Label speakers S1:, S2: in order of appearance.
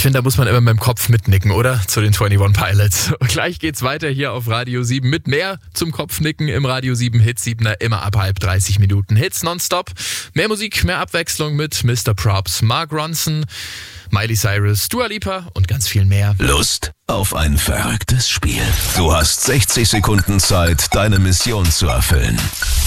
S1: finde, da muss man immer mit dem Kopf mitnicken, oder? Zu den 21 Pilots. Und gleich geht's weiter hier auf Radio 7 mit mehr zum Kopfnicken im Radio 7 Hit 7er, immer ab halb 30 Minuten Hits nonstop. Mehr Musik, mehr Abwechslung mit Mr. Props, Mark Ronson, Miley Cyrus, Dua Lipa und ganz viel mehr.
S2: Lust auf ein verrücktes Spiel? Du hast 60 Sekunden Zeit, deine Mission zu erfüllen.